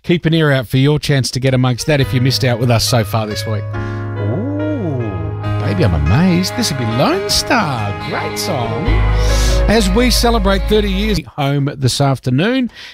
keep an ear out for your chance to get amongst that if you missed out with us so far this week. Ooh, baby, I'm amazed. This would be Lone Star. Great song. As we celebrate 30 years home this afternoon,